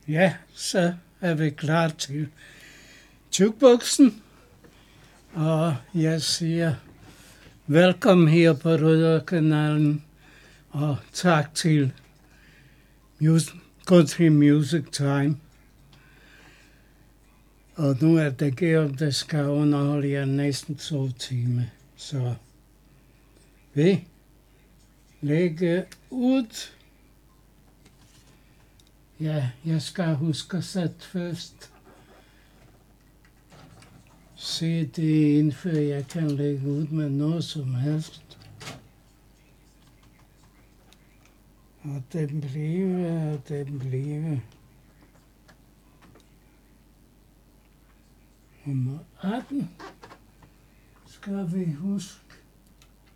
Ja, så er vi klar til Tykboksen, og jeg siger velkommen her på Rødder-kanalen, og tak til Country Music Time. Og nu er det Georg, der skal underholde jer næsten 2 timer, så vi lægger ud. Ja, jeg skal huske at sætte først CD ind, før jeg kan lægge ud med noget som helst. Og den bliver nummer 18. Skal vi huske